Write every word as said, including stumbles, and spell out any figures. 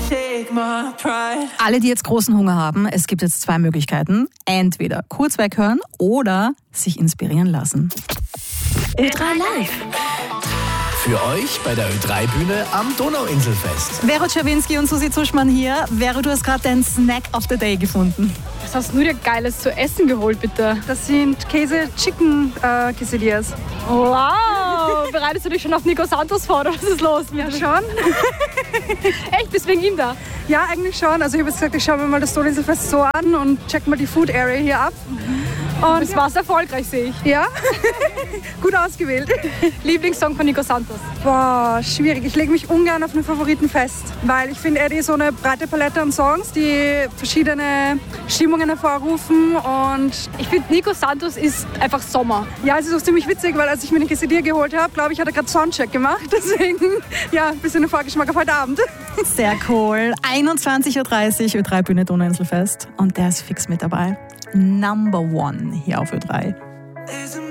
Alle, die jetzt großen Hunger haben, es gibt jetzt zwei Möglichkeiten. Entweder kurz weghören oder sich inspirieren lassen. Ö drei Live. Für euch bei der Ö drei Bühne am Donauinselfest. Vero Czerwinski und Susi Zuschmann hier. Vero, du hast gerade deinen Snack of the Day gefunden. Was hast du dir Geiles zu essen geholt, bitte? Das sind Käse-Chicken-Quesadillas. Wow! Bereitest du dich schon auf Nico Santos vor, oder was ist los? Ja, schon. Echt? Bist du wegen ihm da? Ja, eigentlich schon. Also ich habe jetzt gesagt, ich schaue mir mal das Donauinselfest so an und check mal die Food Area hier ab. Und das war's erfolgreich, sehe ich. Ja, gut ausgewählt. Lieblingssong von Nico Santos? Boah, schwierig. Ich lege mich ungern auf einen Favoriten fest, weil ich finde, er hat so eine breite Palette an Songs, die verschiedene Stimmungen hervorrufen und ich finde, Nico Santos ist einfach Sommer. Ja, es ist auch ziemlich witzig, weil als ich mir eine Quesadilla geholt habe, glaube ich, hat er gerade Soundcheck gemacht. Deswegen, ja, ein bisschen ein Vorgeschmack auf heute Abend. Sehr cool. einundzwanzig Uhr dreißig, Ö drei Bühne Donauinselfest. Und der ist fix mit dabei. Number One hier auf Ö drei.